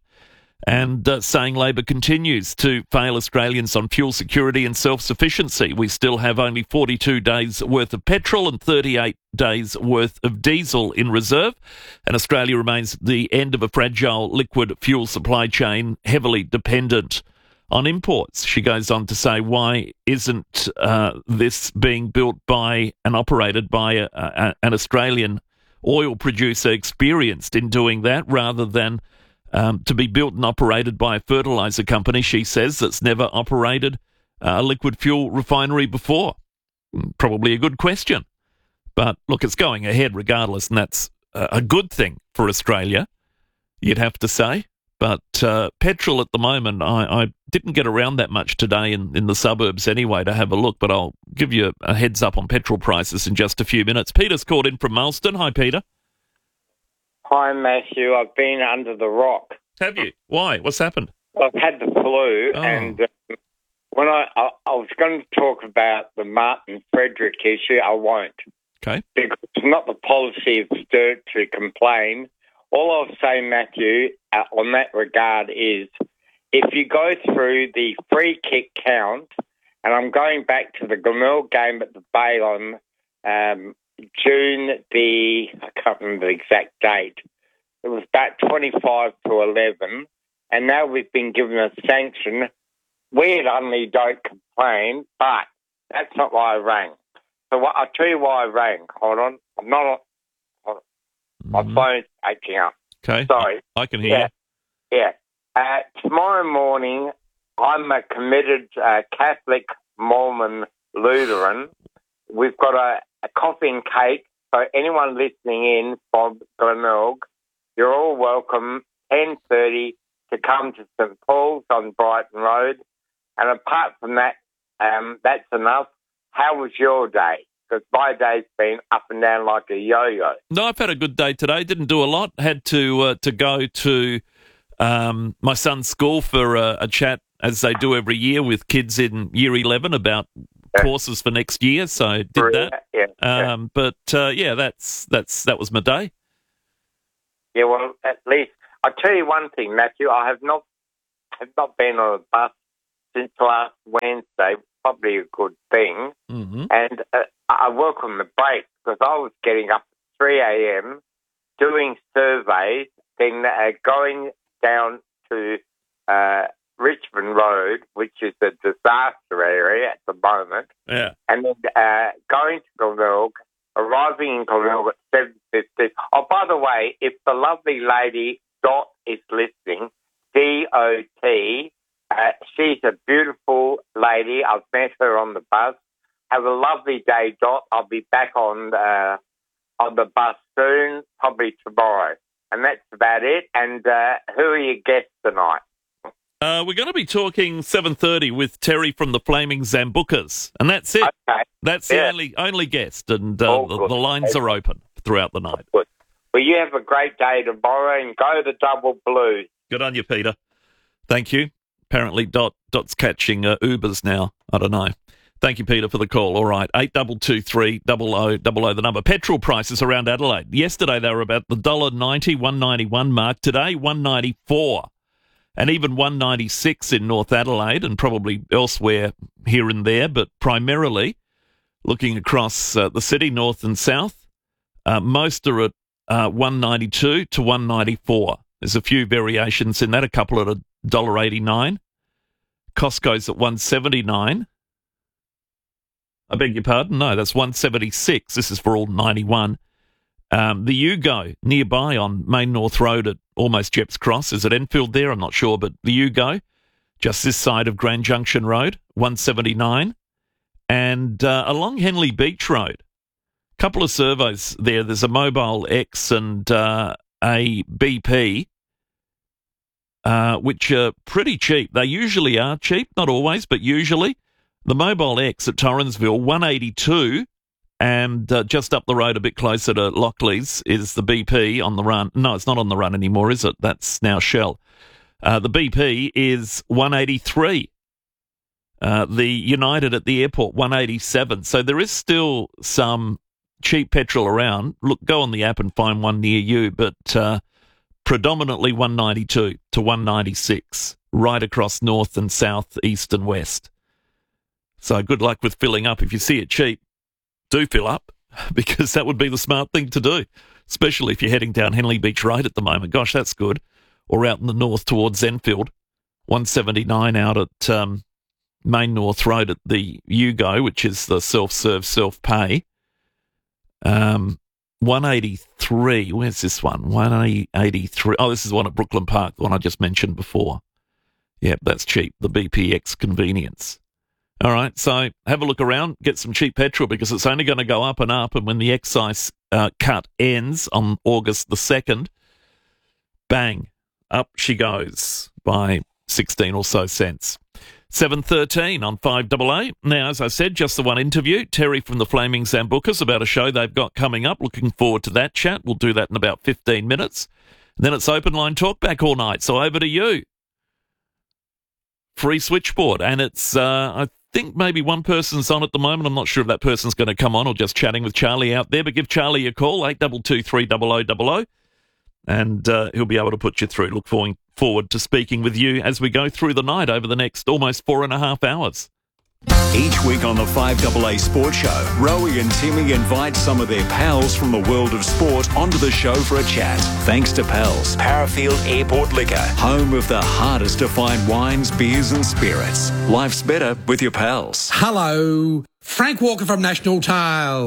And uh, saying Labor continues to fail Australians on fuel security and self-sufficiency. We still have only forty-two days worth of petrol and thirty-eight days worth of diesel in reserve. And Australia remains at the end of a fragile liquid fuel supply chain, heavily dependent on imports. She goes on to say, why isn't uh, this being built by and operated by a, a, an Australian oil producer experienced in doing that rather than Um, to be built and operated by a fertiliser company, she says, that's never operated a liquid fuel refinery before? Probably a good question. But look, it's going ahead regardless, and that's a good thing for Australia, you'd have to say. But uh, petrol at the moment, I, I didn't get around that much today in, in the suburbs anyway to have a look, but I'll give you a heads up on petrol prices in just a few minutes. Peter's called in from Marsden. Hi, Peter. Hi, Matthew. I've been under the rock. Have you? Why? What's happened? I've had the flu, oh. and um, when I, I I was going to talk about the Martin Frederick issue, I won't. Okay. Because it's not the policy of Sturt to complain. All I'll say, Matthew, uh, on that regard is, if you go through the free kick count, and I'm going back to the Glenelg game at the Bay on um, June the, I can't remember the exact date, it was about twenty-five to eleven, and now we've been given a sanction. We only don't complain, but that's not why I rang. So what, I'll tell you why I rang. Hold on. I'm not... Hold on. My phone's acting up. Okay. Sorry. I can hear yeah. Yeah. Uh, tomorrow morning, I'm a committed uh, Catholic, Mormon, Lutheran. We've got a, a coffee and cake. So anyone listening in from Glenelg, you're all welcome, ten thirty, to come to St Paul's on Brighton Road. And apart from that, um, that's enough. How was your day? Because my day's been up and down like a yo-yo. No, I've had a good day today. Didn't do a lot. Had to uh, to go to um, my son's school for a, a chat, as they do every year, with kids in year eleven about yeah. courses for next year. So did that. Yeah, yeah. Um, but uh, yeah, that's that's that was my day. Yeah, well, at least I'll tell you one thing, Matthew. I have not have not been on a bus since last Wednesday. Probably a good thing. Mm-hmm. And uh, I work on the break because I was getting up at three a.m. doing surveys, then uh, going down to uh, Richmond Road, which is a disaster area at the moment, Yeah. and then uh, going to Glenelg, arriving in Glenelg at seven fifty. Oh, by the way, if the lovely lady Dot is listening, D O T, uh, she's a beautiful lady. I've met her on the bus. Have a lovely day, Dot. I'll be back on uh, on the bus soon, probably tomorrow. And that's about it. And uh, who are your guests tonight? Uh, we're going to be talking seven thirty with Terry from the Flaming Zambucas, and that's it. Okay. That's the Yeah. only only guest, and uh, Oh, the, good. the lines are open throughout the night. Good. Well, you have a great day tomorrow and go the double blues. Good on you, Peter. Thank you. Apparently, Dot Dot's catching uh, Ubers now. I don't know. Thank you, Peter, for the call. All right, eight double two three double o double o the number. Petrol prices around Adelaide. Yesterday they were about the one dollar ninety, one ninety-one mark. Today one ninety-four, and even one ninety-six in North Adelaide, and probably elsewhere here and there. But primarily, looking across uh, the city, north and south, uh, most are at uh, one ninety-two to one ninety-four. There's a few variations in that. A couple at a one dollar eighty-nine. Costco's at one seventy-nine. I beg your pardon? No, that's one seventy-six. This is for all ninety-one. Um, the Yugo nearby on Main North Road at almost Jepp's Cross. Is it Enfield there? I'm not sure, but the Yugo, just this side of Grand Junction Road, one seventy-nine. And uh, along Henley Beach Road, a couple of servos there. There's a Mobile X and uh, a B P, uh, which are pretty cheap. They usually are cheap, not always, but usually. The Mobile X at Torrensville, one eighty-two, and uh, just up the road a bit closer to Lockley's is the B P on the run. No, it's not on the run anymore, is it? That's now Shell. Uh, the B P is one eighty-three. Uh, the United at the airport, one eighty-seven. So there is still some cheap petrol around. Look, go on the app and find one near you, but uh, predominantly one ninety-two to one ninety-six, right across north and south, east and west. So good luck with filling up. If you see it cheap, do fill up, because that would be the smart thing to do, especially if you're heading down Henley Beach Road at the moment. Gosh, that's good. Or out in the north towards Enfield, one seventy-nine out at um, Main North Road at the Yugo, which is the self-serve, self-pay. Um, one eighty-three, where's this one? one eighty-three. Oh, this is the one at Brooklyn Park, the one I just mentioned before. Yep, that's cheap, the B P X convenience. All right, so have a look around, get some cheap petrol, because it's only going to go up and up, and when the excise uh, cut ends on August the second, bang, up she goes by sixteen or so cents. seven thirteen on five A A. Now, as I said, just the one interview, Terry from the Flaming Zambucas, about a show they've got coming up. Looking forward to that chat. We'll do that in about fifteen minutes. And then it's open line talk back all night, so over to you. Free switchboard, and it's, uh, I think maybe one person's on at the moment. I'm not sure if that person's going to come on or just chatting with Charlie out there, but give Charlie a call, eight two two three double o double o, and uh, he'll be able to put you through. Look forward, forward to speaking with you as we go through the night over the next almost four and a half hours. Each week on the five A A Sports Show, Rowie and Timmy invite some of their pals from the world of sport onto the show for a chat. Thanks to Pals, Parafield Airport Liquor, home of the hardest to find wines, beers and spirits. Life's better with your pals. Hello, Frank Walker from National Tiles.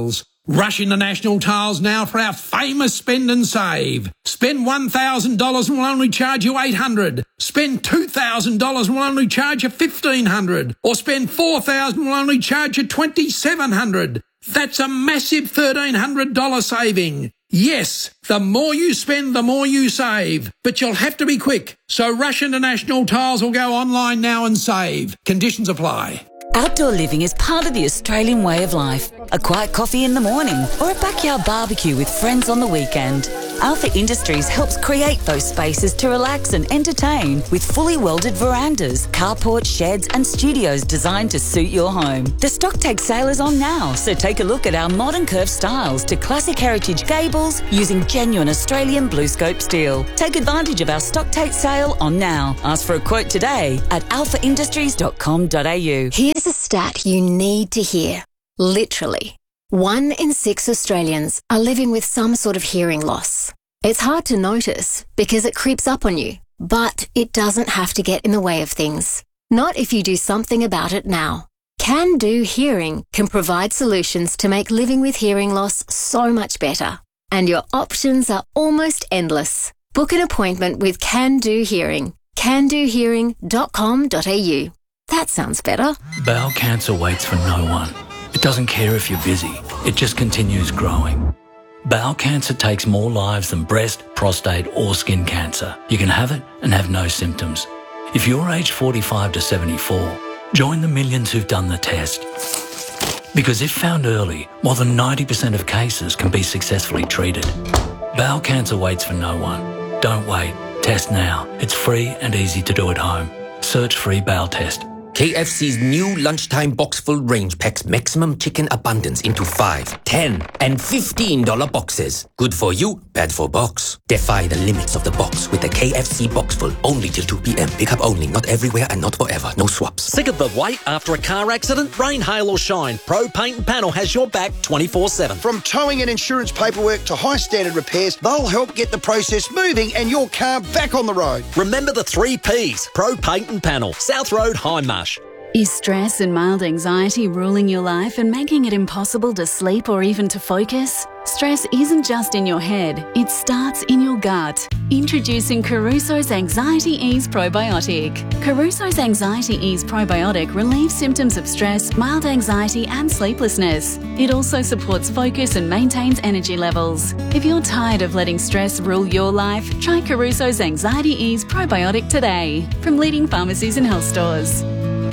Rush into National Tiles now for our famous spend and save. Spend one thousand dollars and we'll only charge you eight hundred dollars. Spend two thousand dollars and we'll only charge you fifteen hundred dollars. Or spend four thousand dollars and we'll only charge you twenty-seven hundred dollars. That's a massive thirteen hundred dollars saving. Yes, the more you spend, the more you save. But you'll have to be quick. So rush into National Tiles or go online now and save. Conditions apply. Outdoor living is part of the Australian way of life. A quiet coffee in the morning or a backyard barbecue with friends on the weekend. Alpha Industries helps create those spaces to relax and entertain with fully welded verandas, carports, sheds and studios designed to suit your home. The stock take sale is on now, so take a look at our modern curved styles to classic heritage gables using genuine Australian blue scope steel. Take advantage of our stock take sale on now. Ask for a quote today at alpha industries dot com dot a u. Here's a stat you need to hear. Literally, one in six Australians are living with some sort of hearing loss. It's hard to notice because it creeps up on you, but it doesn't have to get in the way of things. Not if you do something about it now. Can Do Hearing can provide solutions to make living with hearing loss so much better. And your options are almost endless. Book an appointment with Can Do Hearing. can do hearing dot com dot a u. That sounds better. Bowel cancer waits for no one. It doesn't care if you're busy. It just continues growing. Bowel cancer takes more lives than breast, prostate or skin cancer. You can have it and have no symptoms. If you're aged forty-five to seventy-four, join the millions who've done the test. Because if found early, more than ninety percent of cases can be successfully treated. Bowel cancer waits for no one. Don't wait. Test now. It's free and easy to do at home. Search free bowel test. K F C's new lunchtime box full range packs maximum chicken abundance into five, ten, and fifteen dollar boxes. Good for you, bad for box. Defy the limits of the box with the K F C box full. Only till two p.m. Pick up only, not everywhere and not forever. No swaps. Sick of the wait after a car accident? Rain, hail or shine, Pro Paint and Panel has your back twenty-four seven. From towing and insurance paperwork to high standard repairs, they'll help get the process moving and your car back on the road. Remember the three P's. Pro Paint and Panel. South Road, Hindmarsh. Is stress and mild anxiety ruling your life and making it impossible to sleep or even to focus? Stress isn't just in your head, it starts in your gut. Introducing Caruso's Anxiety Ease Probiotic. Caruso's Anxiety Ease Probiotic relieves symptoms of stress, mild anxiety and sleeplessness. It also supports focus and maintains energy levels. If you're tired of letting stress rule your life, try Caruso's Anxiety Ease Probiotic today from leading pharmacies and health stores.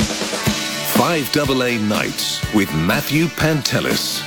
five double A Nights with Matthew Pantelis.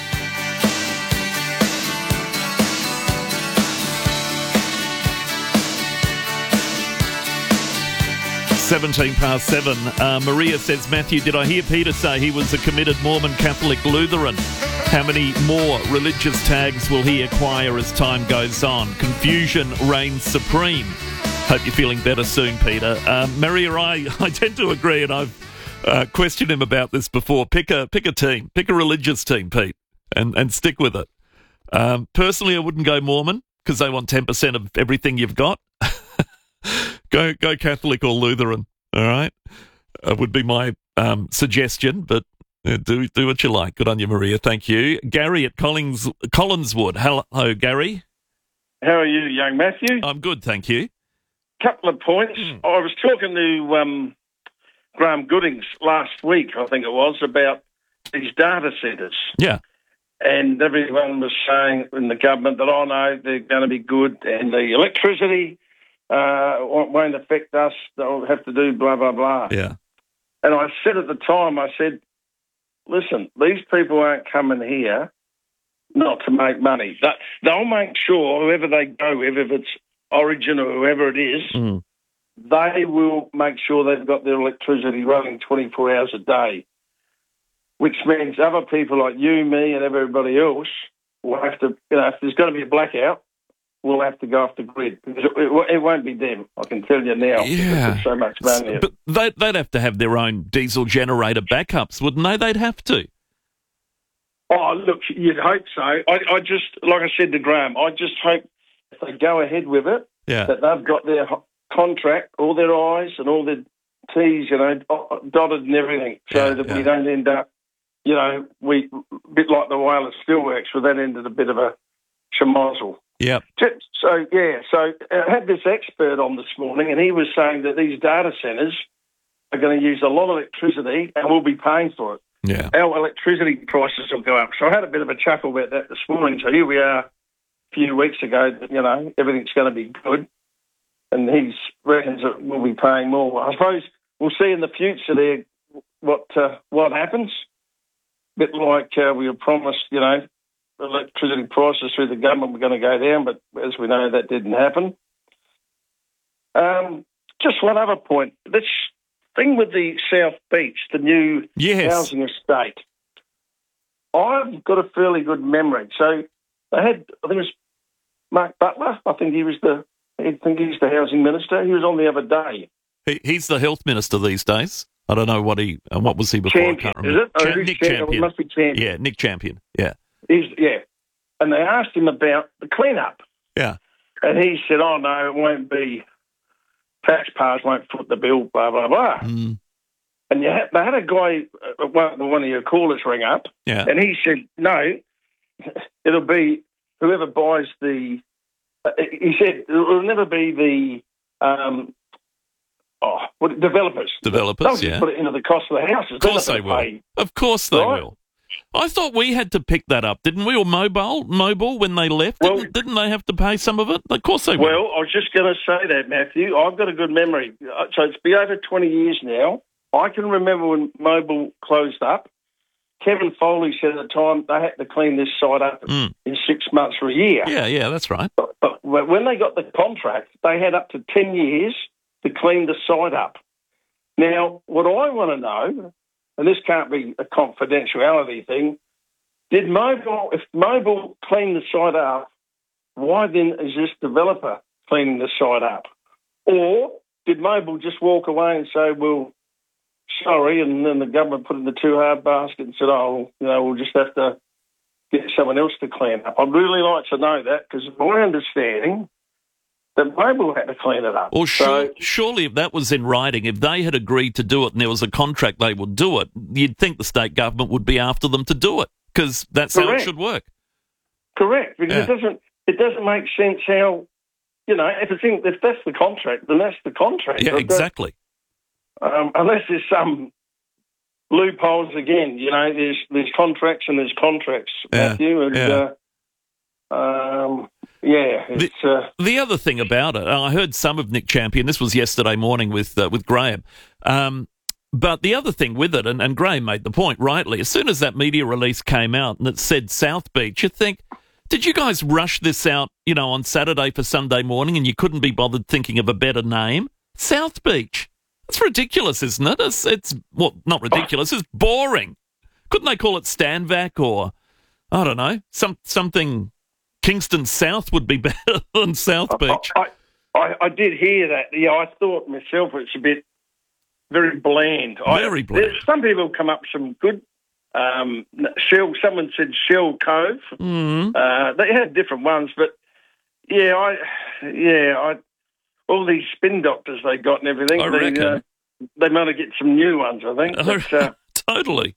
seventeen past seven. Uh, Maria says, Matthew, did I hear Peter say he was a committed Mormon Catholic Lutheran? How many more religious tags will he acquire as time goes on? Confusion reigns supreme. Hope you're feeling better soon, Peter. Uh, Maria, I, I tend to agree, and I've uh, questioned him about this before. Pick a pick a team. Pick a religious team, Pete, and, and stick with it. Um, personally, I wouldn't go Mormon because they want ten percent of everything you've got. Go go Catholic or Lutheran, all right? Uh, would be my um, suggestion, but uh, do do what you like. Good on you, Maria. Thank you. Gary at Collins, Collinswood. Hello, Gary. How are you, young Matthew? I'm good, thank you. Couple of points. Mm. I was talking to um, Graham Goodings last week, I think it was, about these data centres. Yeah. And everyone was saying in the government that, oh, no, they're going to be good, and the electricity Uh, won't affect us, they'll have to do blah, blah, blah. Yeah. And I said at the time, I said, listen, these people aren't coming here not to make money. That, they'll make sure, whoever they go with, if it's Origin or whoever it is, mm. they will make sure they've got their electricity running twenty-four hours a day, which means other people like you, me, and everybody else will have to, you know, if there's going to be a blackout, we'll have to go off the grid because it, it, it won't be them. I can tell you now. Yeah. There's so much money. But they'd, they'd have to have their own diesel generator backups, wouldn't they? They'd have to. Oh, look, you'd hope so. I, I just, like I said to Graham, I just hope if they go ahead with it, yeah. that they've got their contract, all their I's and all their T's, you know, dotted and everything, so yeah, that yeah. we don't end up you know, we a bit like the wireless steelworks, where that ended a bit of a schmozzle. Yep. So, yeah, so I had this expert on this morning, and he was saying that these data centres are going to use a lot of electricity and we'll be paying for it. Yeah. Our electricity prices will go up. So I had a bit of a chuckle about that this morning. So here we are a few weeks ago, that, you know, everything's going to be good, and he reckons that we'll be paying more. I suppose we'll see in the future there what uh, what happens. A bit like uh, we were promised, you know, electricity prices through the government were going to go down, but as we know, that didn't happen. Um, just one other point. This thing with the South Beach, the new yes. housing estate, I've got a fairly good memory. So they had, I think it was Mark Butler. I think he was the, I think he's the housing minister. He was on the other day. He, he's the health minister these days. I don't know what he, uh, what was he before? Champion, I can't remember. is it? Oh, Cha- who's Nick Champion? Champion. It must be Champion. Yeah, Nick Champion. Yeah. He's, yeah. And they asked him about the clean-up. Yeah. And he said, oh, no, it won't be, taxpayers won't foot the bill, blah, blah, blah. Mm. And you had, they had a guy, uh, one, one of your callers ring up, yeah. and he said, no, it'll be whoever buys the, uh, he said, it'll never be the, um, oh, what, developers. Developers, They'll just yeah. put it into the cost of the houses. Of course they will. Pay. Of course they Right? will. I thought we had to pick that up, didn't we? Or Mobile, Mobile when they left, Well- didn't, didn't they have to pay some of it? Of course they will. Well, I was just going to say that, Matthew. I've got a good memory. Uh, So it's been over twenty years now. I can remember when Mobile closed up. Kevin Foley said at the time they had to clean this site up Mm. in six months or a year. Yeah, yeah, that's right. But, but when they got the contract, they had up to ten years to clean the site up. Now, what I want to know, and this can't be a confidentiality thing, did Mobile, if Mobile cleaned the site up, why then is this developer cleaning the site up? Or did Mobile just walk away and say, well, sorry, and then the government put it in the too hard basket and said, oh, you know, we'll just have to get someone else to clean up? I'd really like to know that, because my understanding that Mobile had to clean it up. Or So- sure, surely if that was in writing, if they had agreed to do it and there was a contract they would do it, you'd think the state government would be after them to do it, because that's how it Correct. should work. Correct, because Yeah. it doesn't it doesn't make sense how, you know, if it's in, if that's the contract, then that's the contract. Yeah, But that- exactly. Um, unless there's some loopholes again, you know, there's there's contracts and there's contracts, Yeah, Matthew, and yeah. uh, um, yeah, it's uh, The other thing about it, I heard some of Nick Champion, this was yesterday morning with uh, with Graham, um, but the other thing with it, and, and Graham made the point rightly, as soon as that media release came out and it said South Beach, you think, did you guys rush this out, you know, on Saturday for Sunday morning and you couldn't be bothered thinking of a better name? South Beach. It's ridiculous, isn't it? It's, it's well, not ridiculous, it's boring. Couldn't they call it Stanvac or, I don't know, some something... Kingston South would be better than South Beach. I, I, I did hear that. Yeah, I thought myself it's a bit very bland. Very I, bland. there's- Some people come up with some good. Um, Shell. Someone said Shell Cove. Mm-hmm. Uh, they had different ones, but yeah, I, yeah, I, all these spin doctors they got and everything. I they, reckon. Uh, they might have get some new ones, I think. But, uh, Totally.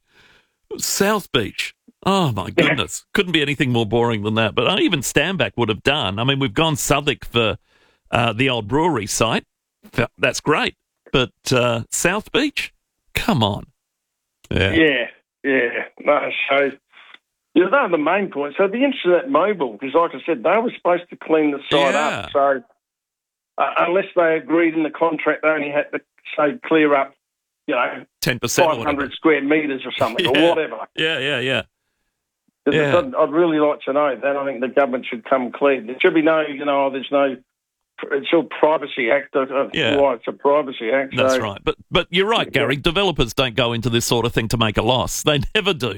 South Beach. Oh, my goodness. Couldn't be anything more boring than that. But even Stanback would have done. I mean, we've gone Southwark for uh, the old brewery site. That's great. But uh, South Beach? Come on. Yeah. yeah, yeah. No, so yeah, they're the main points. So it'd be interesting that Mobile, because like I said, they were supposed to clean the site Yeah. up. So uh, unless they agreed in the contract, they only had to say clear up, you know, ten percent or five hundred whatever. square metres or something, Yeah. or whatever. Yeah, yeah, yeah. Because Yeah. I'd, I'd really like to know that. I think the government should come clean. There should be no, you know, there's no, it's all Privacy Act. Uh, Yeah. Why it's a Privacy Act. That's so, right. But but you're right, Gary. Developers don't go into this sort of thing to make a loss. They never do.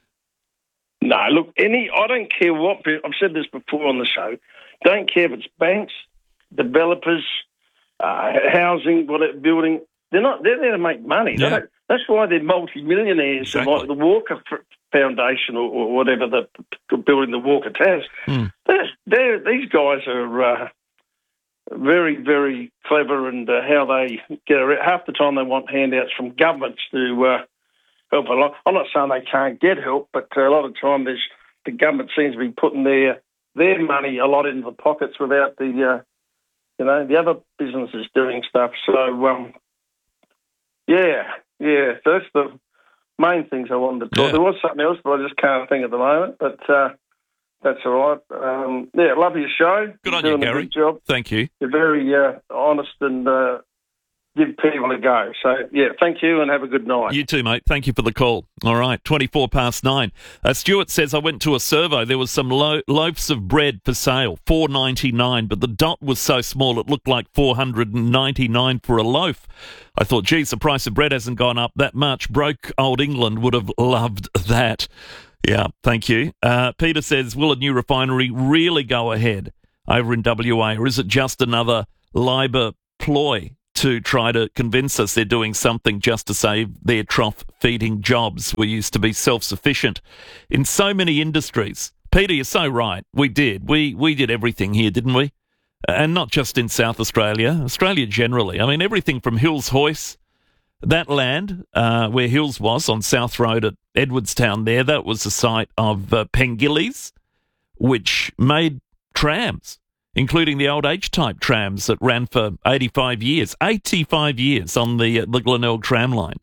No, look, any. I don't care what. I've said this before on the show. Don't care if it's banks, developers, uh, housing, whatever, building. They're not. They're there to make money. They Yeah. don't- That's why they're multi-millionaires, Exactly. like the Walker F- Foundation or, or whatever, the building the Walker Towers. Hmm. They're, they're, these guys are uh, very, very clever, and uh, how they get around. Half the time they want handouts from governments to. Uh, help a lot. I'm not saying they can't get help, but a lot of time there's the government seems to be putting their their money a lot into the pockets without the uh, you know the other businesses doing stuff. So um, yeah, yeah, that's the main things I wanted to talk. Yeah. There was something else, but I just can't think at the moment. But uh, that's all right. Um, yeah, love your show. Good You're on you, doing Gary. A good job. Thank you. You're very uh, honest and uh, give people a go. So, yeah, thank you and have a good night. You too, mate. Thank you for the call. All right, twenty-four past nine. Uh, Stuart says, I went to a servo. There was some lo- loaves of bread for sale, four ninety-nine, but the dot was so small it looked like four ninety-nine for a loaf. I thought, geez, the price of bread hasn't gone up that much. Broke old England would have loved that. Yeah, thank you. Uh, Peter says, will a new refinery really go ahead over in W A, or is it just another Labor ploy to try to convince us they're doing something just to save their trough-feeding jobs? We used to be self-sufficient in so many industries. Peter, you're so right. We did. We we did everything here, didn't we? And not just in South Australia, Australia generally. I mean, everything from Hills Hoyce, that land uh, where Hills was on South Road at Edwardstown there, that was the site of uh, Pengillies, which made trams, including the old H-type trams that ran for eighty-five years. eighty-five years on the, uh, the Glenelg tram line.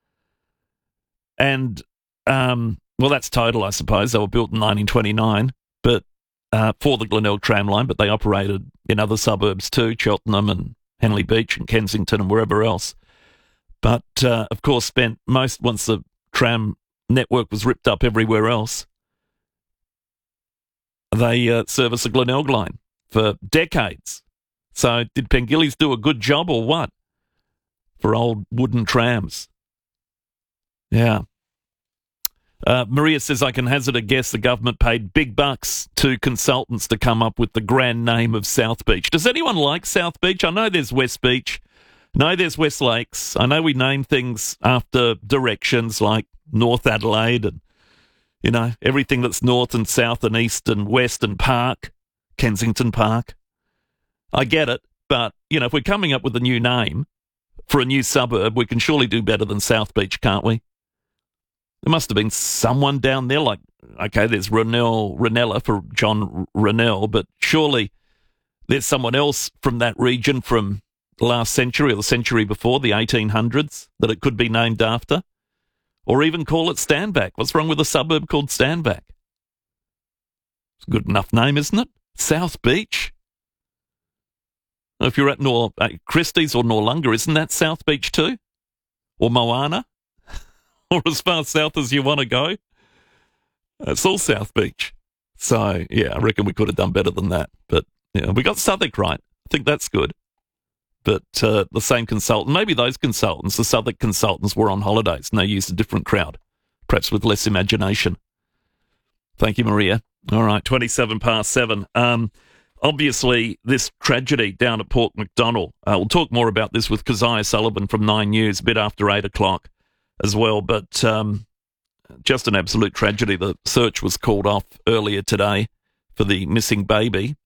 And, um, well, that's total, I suppose. They were built in nineteen twenty-nine but uh, for the Glenelg tram line, but they operated in other suburbs too, Cheltenham and Henley Beach and Kensington and wherever else. But, uh, of course, spent most, once the tram network was ripped up everywhere else, they uh, serviced the Glenelg line for decades. So did Pengillies do a good job or what for old wooden trams? Yeah. Uh, Maria says, I can hazard a guess the government paid big bucks to consultants to come up with the grand name of South Beach. Does anyone like South Beach? I know there's West Beach. No, there's West Lakes. I know we name things after directions like North Adelaide and, you know, everything that's north and south and east and west and Park, Kensington Park. I get it, but, you know, if we're coming up with a new name for a new suburb, we can surely do better than South Beach, can't we? There must have been someone down there like, okay, there's Rennell, Rennella for John Rennell, but surely there's someone else from that region from last century or the century before, the eighteen hundreds, that it could be named after. Or even call it Stanback. What's wrong with a suburb called Stanback? It's a good enough name, isn't it? South Beach. If you're at Nor uh, Christie's or Noarlunga, isn't that South Beach too? Or Moana? Or as far south as you want to go? It's all South Beach. So, yeah, I reckon we could have done better than that. But, yeah, we got Southwark right. I think that's good. But uh, the same consultant, maybe those consultants, the Southwark consultants, were on holidays and they used a different crowd, perhaps with less imagination. Thank you, Maria. All right, twenty-seven past seven. Um, obviously, this tragedy down at Port Macdonald, uh, we'll talk more about this with Keziah Sullivan from Nine News a bit after eight o'clock as well, but um, just an absolute tragedy. The search was called off earlier today for the missing baby.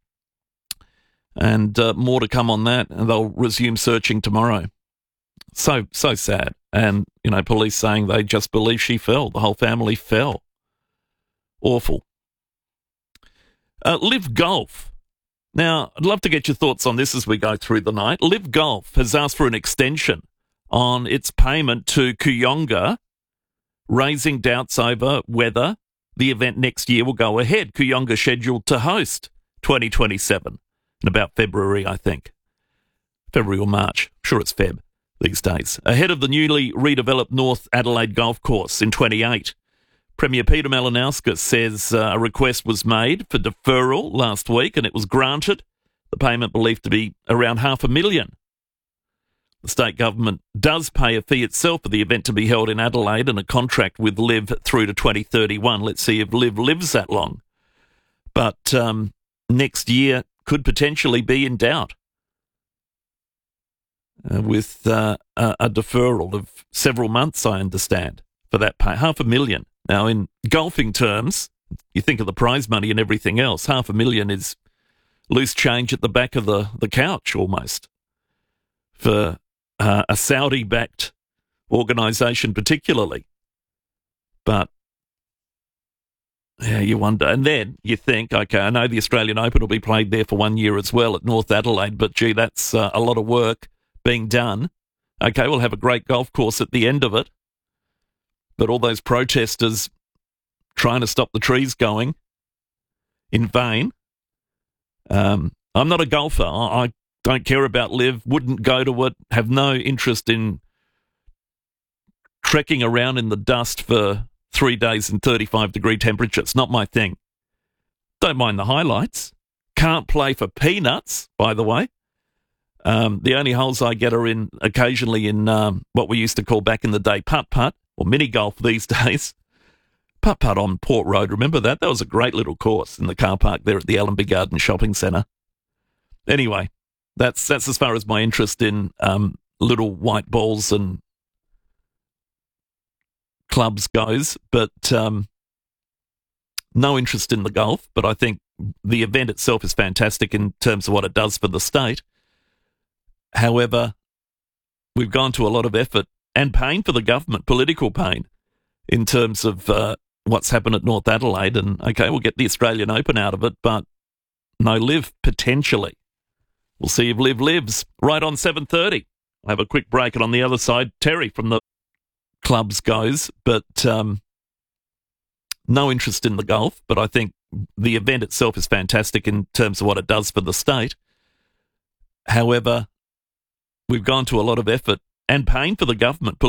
And uh, more to come on that, and they'll resume searching tomorrow. So, so sad. And, you know, police saying they just believe she fell. The whole family fell. Awful. Uh, Live Golf. Now, I'd love to get your thoughts on this as we go through the night. Live Golf has asked for an extension on its payment to Kooyonga, raising doubts over whether the event next year will go ahead. Kooyonga scheduled to host twenty twenty-seven. In about February, I think. February or March. I'm sure it's Feb these days. Ahead of the newly redeveloped North Adelaide Golf Course in twenty-eight. Premier Peter Malinauskas says uh, a request was made for deferral last week and it was granted. The payment believed to be around half a million. The state government does pay a fee itself for the event to be held in Adelaide and a contract with Liv through to twenty thirty-one. Let's see if Liv lives that long. But um, next year could potentially be in doubt uh, with uh, a, a deferral of several months, I understand, for that pay. Half a million. Now, in golfing terms, you think of the prize money and everything else, half a million is loose change at the back of the, the couch almost for uh, a Saudi-backed organisation particularly. but yeah, you wonder. And then you think, okay, I know the Australian Open will be played there for one year as well at North Adelaide, but gee, that's uh, a lot of work being done. Okay, we'll have a great golf course at the end of it, but all those protesters trying to stop the trees going in vain. Um, I'm not a golfer. I, I don't care about live, wouldn't go to it, have no interest in trekking around in the dust for three days in thirty-five degree temperature. It's not my thing. Don't mind the highlights. Can't play for peanuts, by the way. Um, the only holes I get are in occasionally in um, what we used to call back in the day putt-putt, or mini-golf these days. Putt-putt on Port Road, remember that? That was a great little course in the car park there at the Allenby Garden Shopping Centre. Anyway, that's that's as far as my interest in um, little white balls and clubs goes, but um, no interest in the golf. But I think the event itself is fantastic in terms of what it does for the state. However, we've gone to a lot of effort and pain for the government, political pain, in terms of uh, what's happened at North Adelaide. And, okay, we'll get the Australian Open out of it, but no live, potentially. We'll see if live lives. Right on seven thirty. I'll have a quick break, and on the other side, Terry from the clubs goes, but um, no interest in the golf. But I think the event itself is fantastic in terms of what it does for the state. However, we've gone to a lot of effort and pain for the government,